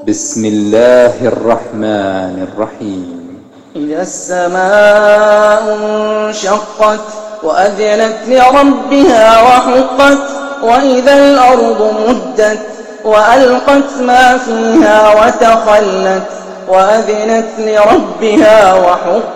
بسم الله الرحمن الرحيم. إذا السماء انشقت وأذنت لربها وحقت وإذا الأرض مدت وألقت ما فيها وتخلت وأذنت لربها وحقت